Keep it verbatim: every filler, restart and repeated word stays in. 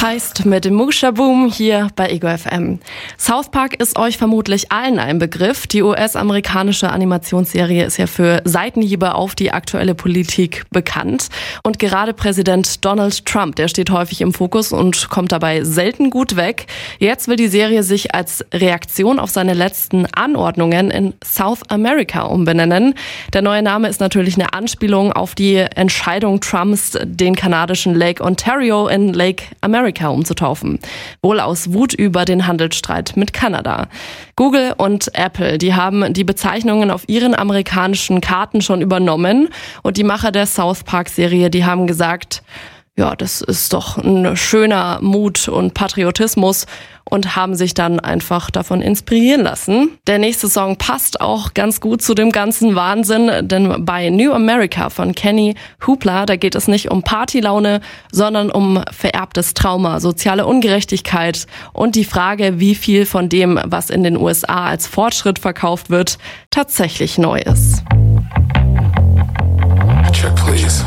Heist mit Musha Boom hier bei Ego F M. South Park ist euch vermutlich allen ein Begriff. Die U S-amerikanische Animationsserie ist ja für Seitenhiebe auf die aktuelle Politik bekannt. Und gerade Präsident Donald Trump, der steht häufig im Fokus und kommt dabei selten gut weg. Jetzt will die Serie sich als Reaktion auf seine letzten Anordnungen in South America umbenennen. Der neue Name ist natürlich eine Anspielung auf die Entscheidung Trumps, den kanadischen Lake Ontario in Lake America umzutaufen. Wohl aus Wut über den Handelsstreit mit Kanada. Google und Apple, die haben die Bezeichnungen auf ihren amerikanischen Karten schon übernommen. Und die Macher der South Park-Serie, die haben gesagt, ja, das ist doch ein schöner Mut und Patriotismus und haben sich dann einfach davon inspirieren lassen. Der nächste Song passt auch ganz gut zu dem ganzen Wahnsinn, denn bei New America von Kenny Hoopla, da geht es nicht um Partylaune, sondern um vererbtes Trauma, soziale Ungerechtigkeit und die Frage, wie viel von dem, was in den U S A als Fortschritt verkauft wird, tatsächlich neu ist. Check, please.